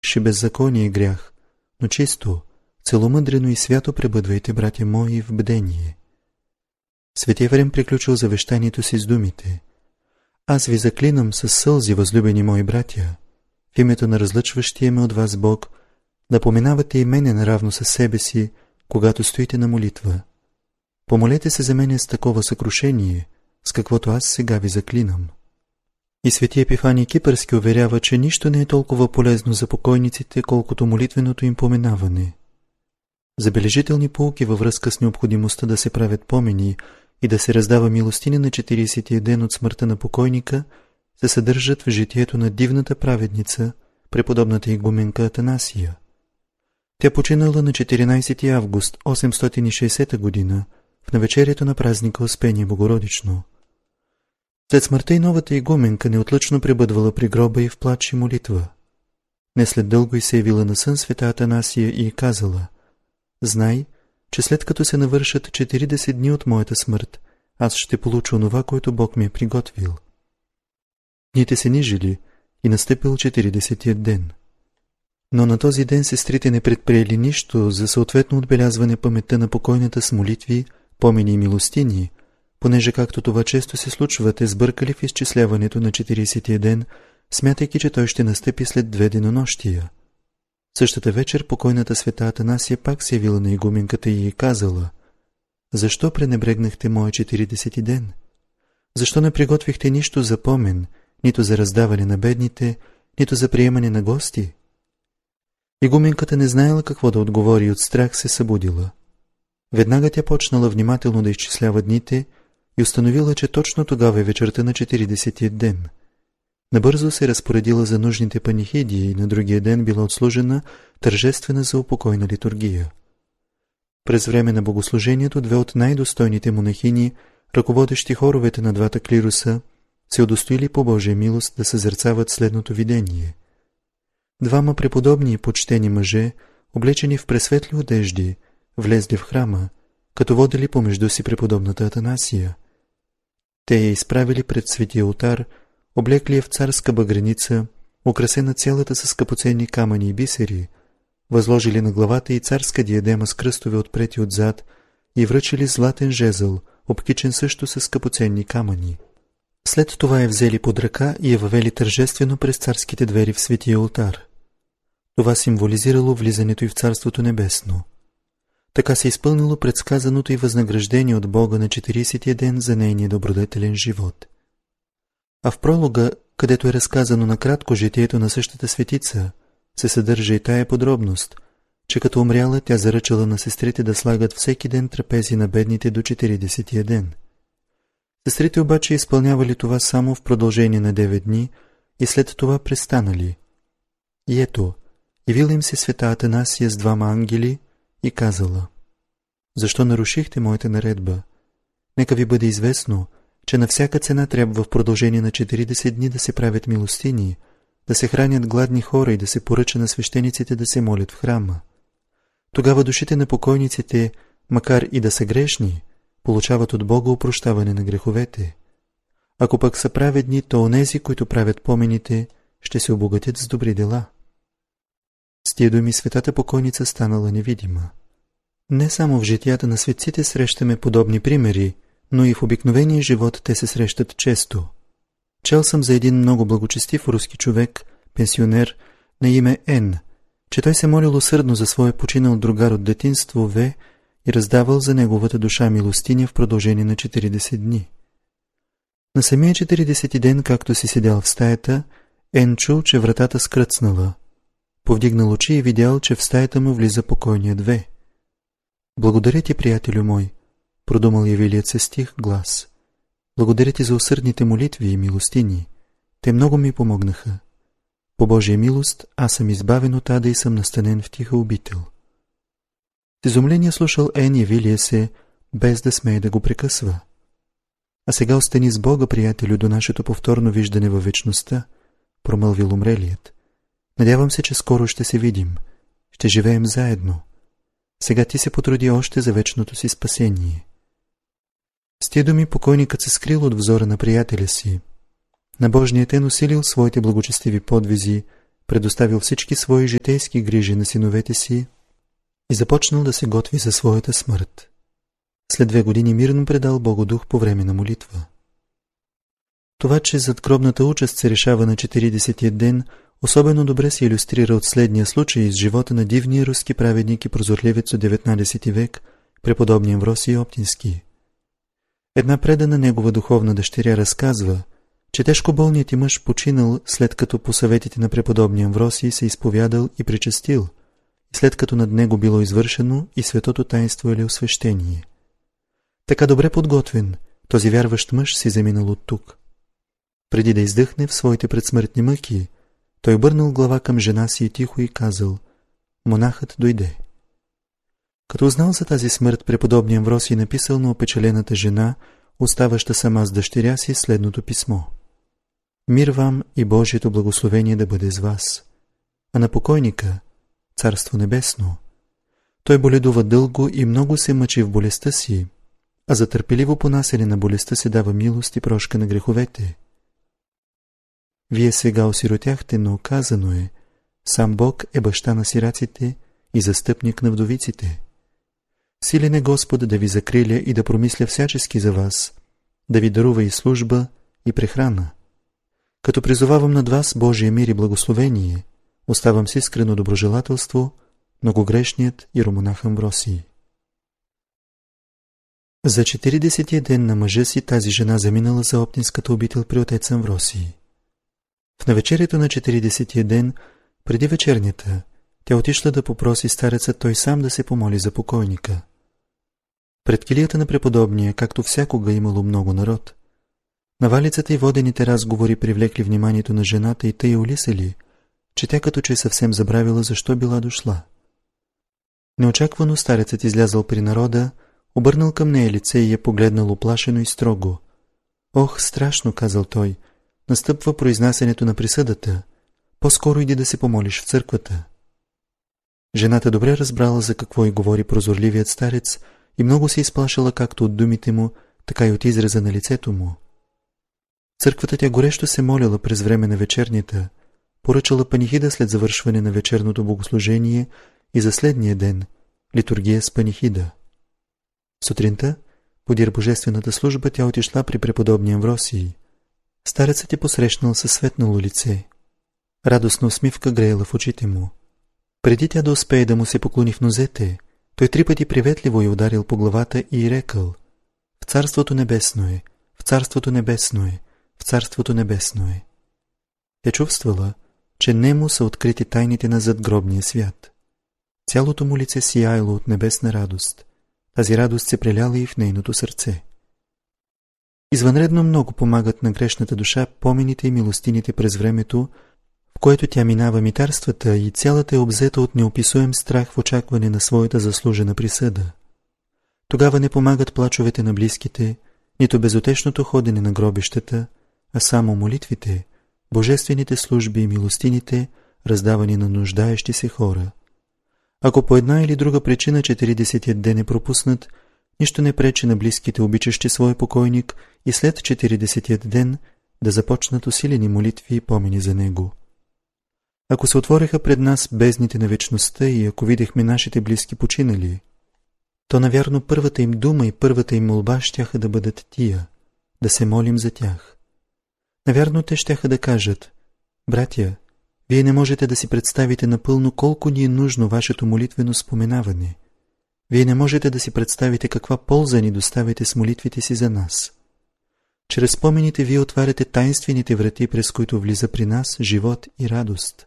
беззаконие и грях, но чисто, целомъдрено и свято пребъдвайте, братя мои, в бдение. Свети Ефрем приключил завещанието си с думите: Аз ви заклинам със сълзи, възлюбени мои братя, в името на разлъчващия ме от вас Бог, да поминавате и мене наравно със себе си, когато стоите на молитва. Помолете се за мене с такова съкрушение, с каквото аз сега ви заклинам. И свети Епифаний Кипърски уверява, че нищо не е толкова полезно за покойниците, колкото молитвеното им поминаване. Забележителни поуки във връзка с необходимостта да се правят помини и да се раздава милостиня на 40-тия ден от смъртта на покойника се съдържат в житието на дивната праведница, преподобната игуменка Атанасия. Тя починала на 14 август 860 година в навечерието на празника Успение Богородично. След смъртта и новата игуменка неотлъчно пребъдвала при гроба и в плач и молитва. Не след дълго и се явила на сън света Атанасия и казала: Знай, че след като се навършат 40 дни от моята смърт, аз ще получа онова, което Бог ми е приготвил. Дните се нижили и настъпил 40-тият ден. Но на този ден сестрите не предприели нищо за съответно отбелязване паметта на покойната с молитви, помини и милостини, понеже както това често се случва, те сбъркали в изчисляването на 40-тия ден, смятайки, че той ще настъпи след 2 денонощия. Същата вечер покойната света Атанасия пак се явила на игуменката и й казала: Защо пренебрегнахте моя 40-ти ден? Защо не приготвихте нищо за помен, нито за раздаване на бедните, нито за приемане на гости? Игуменката не знаела какво да отговори и от страх се събудила. Веднага тя почнала внимателно да изчислява дните и установила, че точно тогава е вечерта на 40-тия ден. Набързо се разпоредила за нужните панихиди и на другия ден била отслужена тържествена за упокойна литургия. През време на богослужението 2 от най-достойните монахини, ръководещи хоровете на двата клируса, се удостоили по Божия милост да съзерцават следното видение. 2 преподобни и почтени мъже, облечени в пресветли одежди, влезли в храма, като водили помежду си преподобната Атанасия. Те я изправили пред светия олтар, облекли я в царска багреница, украсена цялата с скъпоценни камъни и бисери, възложили на главата и царска диадема с кръстове отпред и отзад и връчили златен жезъл, обкичен също с скъпоценни камъни. След това я взели под ръка и я въвели тържествено през царските двери в светия олтар. Това символизирало влизането й в Царството небесно. Така се изпълнило предсказаното и възнаграждение от Бога на 40-тия ден за нейния добродетелен живот. А в пролога, където е разказано накратко житието на същата светица, се съдържа и тая подробност, че като умряла, тя заръчала на сестрите да слагат всеки ден трапези на бедните до 40-тия ден. Сестрите обаче изпълнявали това само в продължение на 9 дни и след това престанали. И ето, явила им се света Атанасия с 2 ангели и казала: Защо нарушихте моята наредба? Нека ви бъде известно, че на всяка цена трябва в продължение на 40 дни да се правят милостини, да се хранят гладни хора и да се поръча на свещениците да се молят в храма. Тогава душите на покойниците, макар и да са грешни, получават от Бога опрощаване на греховете. Ако пък са праведни, то онези, които правят помените, ще се обогатят с добри дела. С тия думи светата покойница станала невидима. Не само в житията на светците срещаме подобни примери, но и в обикновения живот те се срещат често. Чел съм за един много благочестив руски човек, пенсионер, на име Н, че той се молил усърдно за своя починал другар от детинство В и раздавал за неговата душа милостиня в продължение на 40 дни. На самия 40-ти ден, както си седял в стаята, Н чул, че вратата скръцнала. Повдигнал очи и видял, че в стаята му влиза покойният В. Благодаря ти, приятелю мой, продумал явилият се стих глас. Благодаря ти за усърдните молитви и милостини. Те много ми помогнаха. По Божия милост аз съм избавен от ада и съм настанен в тиха обител. С изумление слушал Ен явилия се, без да смее да го прекъсва. А сега остани с Бога, приятелю, до нашето повторно виждане във вечността, промълвил умрелият. Надявам се, че скоро ще се видим. Ще живеем заедно. Сега ти се потруди още за вечното си спасение. С тия думи покойникът се скрил от взора на приятеля си. Набожният Ен усилил своите благочестиви подвизи, предоставил всички свои житейски грижи на синовете си и започнал да се готви за своята смърт. След 2 години мирно предал Богу дух по време на молитва. Това, че задгробната участ се решава на 40-тия ден, особено добре се илюстрира от следния случай из живота на дивния руски праведник и прозорливец от 19 век, преподобния Амвросий Оптински. Една предана негова духовна дъщеря разказва, че тежко болният и мъж починал, след като по съветите на преподобния Амвросий се изповядал и причастил, и след като над него било извършено и светото таинство или освещение. Така добре подготвен, този вярващ мъж си заминал от тук. Преди да издъхне в своите предсмъртни мъки, той обърнал глава към жена си и тихо й казал: монахът дойде. Като узнал за тази смърт, преподобния Амвросий написал на опечалената жена, оставаща сама с дъщеря си, следното писмо: мир вам и Божието благословение да бъде с вас. А на покойника царство небесно. Той боледува дълго и много се мъчи в болестта си, а за търпеливо понасене на болестта се дава милост и прошка на греховете. Вие сега осиротяхте, но казано е: сам Бог е баща на сираците и застъпник на вдовиците. Силен е Господ да ви закриля и да промисля всячески за вас, да ви дарува и служба, и прехрана. Като призовавам над вас Божия мир и благословение, оставам с искрено доброжелателство многогрешният иеромонах Амвросий. За 40-тия ден на мъжа си тази жена заминала за Оптинската обител при отец Амвросий. В навечерието на 40-тия ден, преди вечернята, тя отишла да попроси стареца той сам да се помоли за покойника. Пред килията на преподобния, както всякога, имало много народ. Навалицата и водените разговори привлекли вниманието на жената и тъй улисали, че тя като че съвсем забравила защо била дошла. Неочаквано старецът излязъл при народа, обърнал към нея лице и я погледнал уплашено и строго. Ох, страшно, казал той, настъпва произнасянето на присъдата. По-скоро иди да се помолиш в църквата. Жената добре разбрала за какво й говори прозорливият старец и много се изплашила както от думите му, така и от израза на лицето му. Църквата тя горещо се молила през време на вечернята, поръчала панихида след завършване на вечерното богослужение и за следния ден литургия с панихида. Сутринта, подир божествената служба, тя отишла при преподобния Амвросий. Старецът е посрещнал със светнало лице. Радостна усмивка греела в очите му. Преди тя да успее да му се поклони в нозете, той 3 пъти приветливо й ударил по главата и рекал: в царството небесно е, в царството небесно е, в царството небесно е. Тя чувствала, че нему са открити тайните на задгробния свят. Цялото му лице сияело от небесна радост. Тази радост се преляла и в нейното сърце. Извънредно много помагат на грешната душа помените и милостините през времето, в което тя минава митарствата и цялата е обзета от неописуем страх в очакване на своята заслужена присъда. Тогава не помагат плачовете на близките, нито безутешното ходене на гробищата, а само молитвите, божествените служби и милостините, раздавани на нуждаещи се хора. Ако по една или друга причина 40-тият ден е пропуснат, нищо не пречи на близките, обичащи своя покойник, и след 40-тият ден да започнат усилени молитви и помени за него. Ако се отвориха пред нас бездните на вечността и ако видяхме нашите близки починали, то навярно първата им дума и първата им молба щяха да бъдат тия, да се молим за тях. Навярно те щяха да кажат: братя, вие не можете да си представите напълно колко ни е нужно вашето молитвено споменаване. Вие не можете да си представите каква полза ни доставяте с молитвите си за нас. Чрез спомените вие отваряте тайнствените врати, през които влиза при нас живот и радост.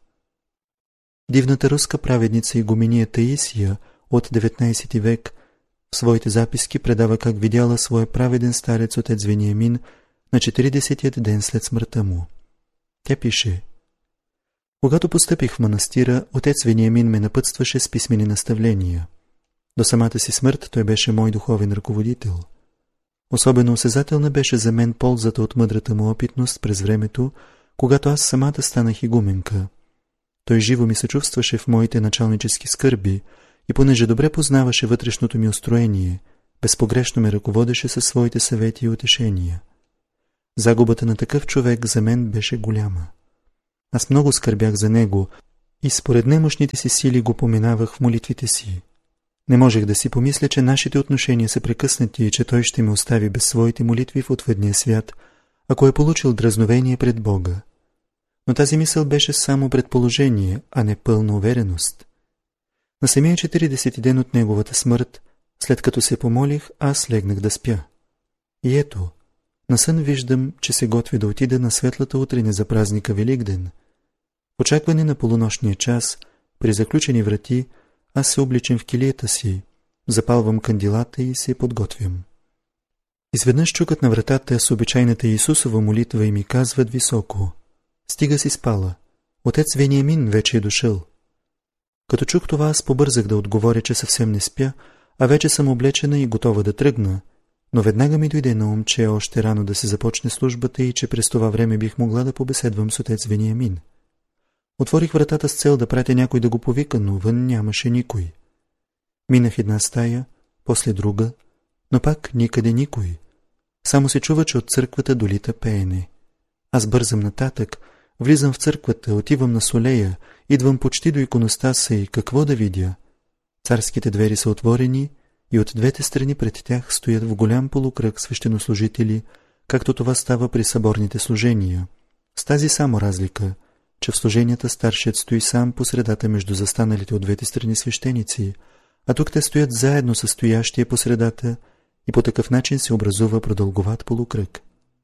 Дивната руска праведница игумения Таисия от 19 век в своите записки предава как видяла своя праведен старец отец Вениамин на 40-тият ден след смъртта му. Тя пише: когато постъпих в манастира, отец Вениамин ме напътстваше с писмени наставления. До самата си смърт той беше мой духовен ръководител. Особено осезателна беше за мен ползата от мъдрата му опитност през времето, когато аз самата станах игуменка. Той живо ми съчувстваше в моите началнически скърби и понеже добре познаваше вътрешното ми устроение, безпогрешно ме ръководеше със своите съвети и утешения. Загубата на такъв човек за мен беше голяма. Аз много скърбях за него и според немощните си сили го поминавах в молитвите си. Не можех да си помисля, че нашите отношения са прекъснати и че той ще ме остави без своите молитви в отвъдния свят, ако е получил дразновение пред Бога. Но тази мисъл беше само предположение, а не пълна увереност. На самия 40 ден от неговата смърт, след като се помолих, аз легнах да спя. И ето, на сън виждам, че се готви да отида на светлата утрина за празника Великден. В очакване на полунощния час, при заключени врати, аз се обличам в килията си, запалвам кандилата и се подготвям. Изведнъж чукат на вратата с обичайната Исусова молитва и ми казват високо: „Стига си спала, отец Вениамин вече е дошъл“. Като чух това, аз побързах да отговоря, че съвсем не спя, а вече съм облечена и готова да тръгна, но веднага ми дойде на ум, че е още рано да се започне службата и че през това време бих могла да побеседвам с отец Вениамин. Отворих вратата с цел да пратя някой да го повика, но вън нямаше никой. Минах една стая, после друга, но пак никъде никой. Само се чува, че от църквата долита пеене. Аз бързам нататък, влизам в църквата, отивам на солея, идвам почти до иконостаса и какво да видя? Царските двери са отворени и от двете страни пред тях стоят в голям полукръг свещенослужители, както това става при съборните служения. С тази само разлика, че в служенията старшият стои сам по средата между застаналите от двете страни свещеници, а тук те стоят заедно със стоящия по средата и по такъв начин се образува продълговат полукръг.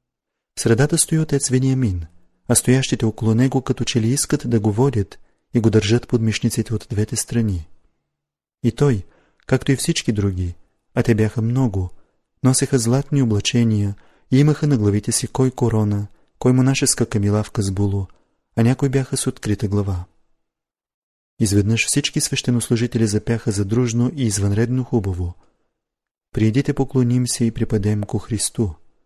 В средата стои отец Вениамин, а стоящите около него като че ли искат да го водят и го държат под мишниците от двете страни. И той, както и всички други, а те бяха много, носеха златни облачения и имаха на главите си кой корона, кой монашеска камилавка с було, а някои бяха с открита глава. Изведнъж всички свещенослужители запяха задружно и извънредно хубаво: „Прийдите, поклоним се и припадем ко Христу“.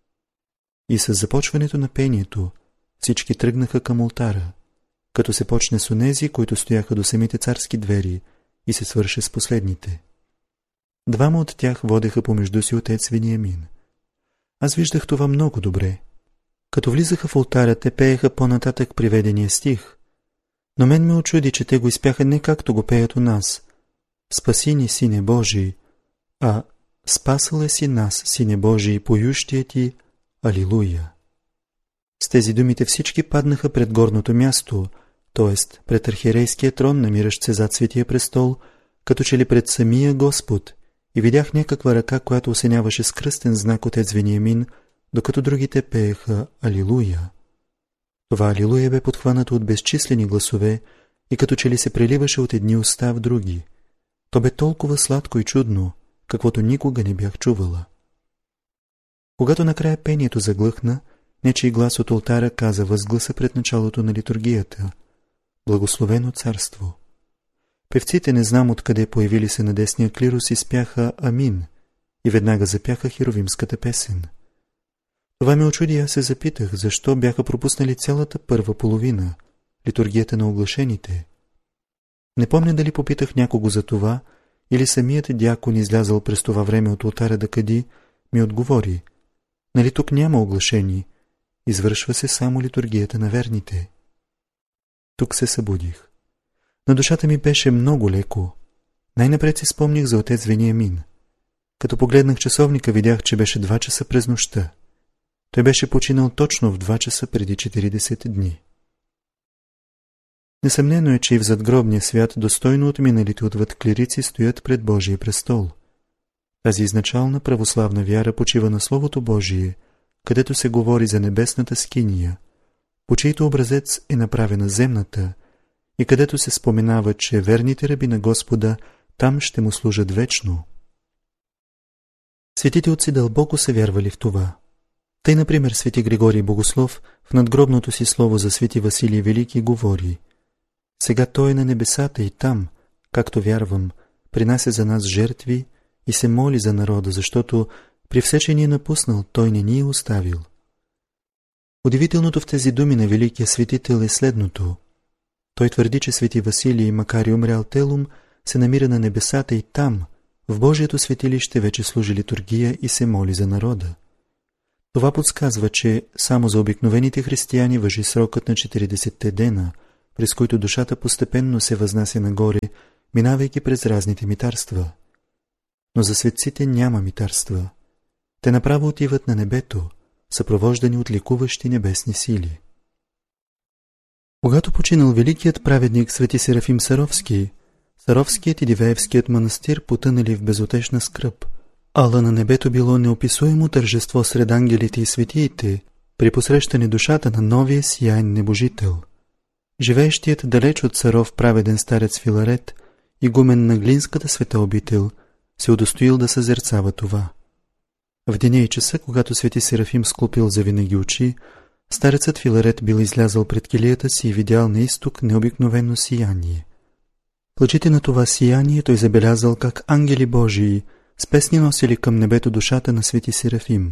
И с започването на пението всички тръгнаха към олтара, като се почне с онези, които стояха до самите царски двери, и се свърше с последните. Двама от тях водеха помежду си отец Вениамин. Аз виждах това много добре. Като влизаха в олтара, те пееха по-нататък приведения стих, но мен ме очуди, че те го изпяха не както го пеят у нас: „Спаси ни, Сине Божий“, а „Спасал си нас, Сине Божий, поющия ти Алилуя“. С тези думите всички паднаха пред горното място, т.е. пред архиерейския трон, намиращ се зад Светия престол, като че ли пред самия Господ, и видях някаква ръка, която осеняваше с кръстен знак отец Вениамин, докато другите пееха Алилуя. Това Алилуя бе подхванато от безчислени гласове и като че ли се преливаше от едни уста в други. То бе толкова сладко и чудно, каквото никога не бях чувала. Когато накрая пението заглъхна, нечий глас от олтара каза възгласа пред началото на литургията: „Благословено царство“. Певците, не знам откъде появили се на десния клирус, изпяха Амин и веднага запяха херовимската песен. Това ме очуди, аз се запитах, защо бяха пропуснали цялата първа половина, литургията на оглашените. Не помня дали попитах някого за това, или самият дякон, излязъл през това време от олтара да кади, ми отговори: „Нали тук няма оглашени, извършва се само литургията на верните“. Тук се събудих. На душата ми беше много леко. Най-напред си спомних за отец Вениамин. Като погледнах часовника, видях, че беше 2 часа през нощта. Той беше починал точно в 2 часа преди 40 дни. Несъмнено е, че и в задгробния свят достойно отминалите отвъд клирици стоят пред Божия престол. Тази изначална православна вяра почива на Словото Божие, където се говори за небесната скиния, по чийто образец е направена земната, и където се споменава, че верните раби на Господа там ще му служат вечно. Светите отци дълбоко са вярвали в това. Тъй, например, свети Григорий Богослов в надгробното си слово за свети Василий Велики говори: „Сега той е на небесата и там, както вярвам, принася за нас жертви и се моли за народа, защото при все, че ни е напуснал, той не ни е оставил“. Удивителното в тези думи на великия светител е следното. Той твърди, че свети Василий, макар и умрял телом, се намира на небесата и там, в Божието светилище, вече служи литургия и се моли за народа. Това подсказва, че само за обикновените християни важи срокът на 40-те дена, през които душата постепенно се възнася нагоре, минавайки през разните митарства. Но за светците няма митарства. Те направо отиват на небето, съпровождани от ликуващи небесни сили. Когато починал великият праведник свети Серафим Саровски, Саровският и Дивеевският манастир потънали в безутешна скръб, ала на небето било неописуемо тържество сред ангелите и светиите при посрещане душата на новия сияйн небожител. Живеещият далеч от Саров праведен старец Филарет, игумен на Глинската света обител, се удостоил да съзерцава това. В деня и часа, когато свети Серафим склопил завинаги очи, старецът Филарет бил излязъл пред килията си и видял на изток необикновено сияние. В лъчите на това сияние той забелязал как ангели Божии с песни носили към небето душата на свети Серафим.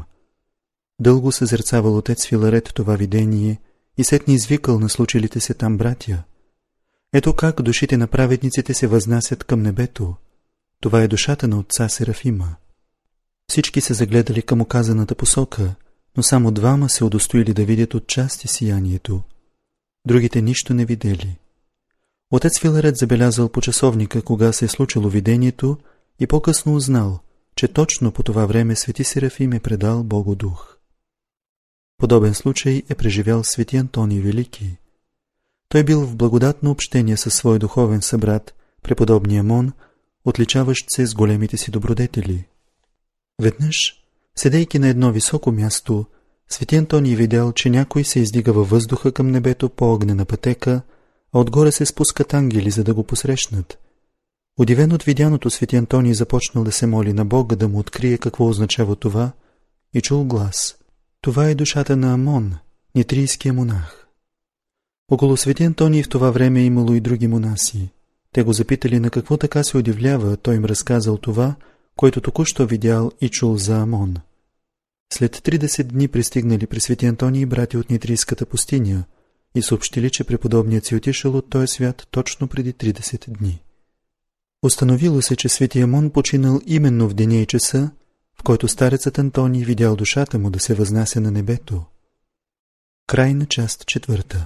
Дълго съзерцавал отец Филарет това видение и сетне извикал на случилите се там братя. Ето как душите на праведниците се възнасят към небето. Това е душата на отца Серафима. Всички се загледали към указаната посока, но само двама се удостоили да видят отчасти сиянието. Другите нищо не видели. Отец Филарет забелязал по часовника, кога се е случило видението, и по-късно узнал, че точно по това време свети Серафим е предал Богу дух. Подобен случай е преживял свети Антоний Велики. Той бил в благодатно общение със свой духовен събрат, преподобния Амон, отличаващ се с големите си добродетели. Веднъж, седейки на едно високо място, свети Антоний видял, че някой се издига във въздуха към небето по огнена пътека, а отгоре се спускат ангели, за да го посрещнат. Удивен от видяното, свети Антоний започнал да се моли на Бога да му открие какво означава това и чул глас. Това е душата на Амон, нитрийския монах. Около свети Антоний в това време е имало и други монаси. Те го запитали на какво така се удивлява, той им разказал това, който току-що видял и чул за Амон. След 30 дни пристигнали при свети Антоний брати от Нитрийската пустиня и съобщили, че преподобният си отишъл от този свят точно преди 30 дни. Установило се, че свети Амон починал именно в деня и часа, в който старецът Антоний видял душата му да се възнася на небето. Край на част 4.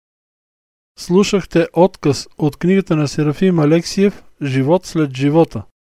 Слушахте отказ от книгата на Серафим Алексиев «Живот след живота».